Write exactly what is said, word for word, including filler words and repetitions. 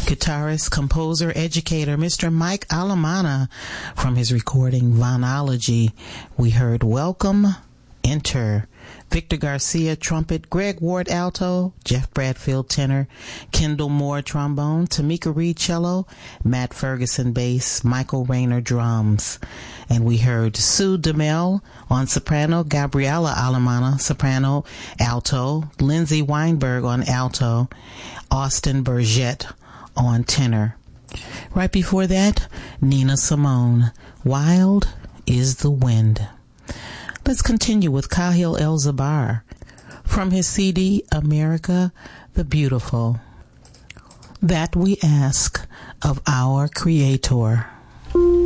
Guitarist, composer, educator, Mister Mike Alamana. From his recording Vonology, we heard Welcome, Enter. Victor Garcia, trumpet. Greg Ward, alto. Jeff Bradfield, tenor. Kendall Moore, trombone. Tamika Reed, cello. Matt Ferguson, bass. Michael Rayner, drums. And we heard Sue DeMel on soprano. Gabriela Alamana, soprano, alto. Lindsay Weinberg on alto. Austin Burgett on tenor. Right before that, Nina Simone, Wild is the Wind. Let's continue with Kahil El-Zabar from his C D, America the Beautiful. That we ask of our Creator.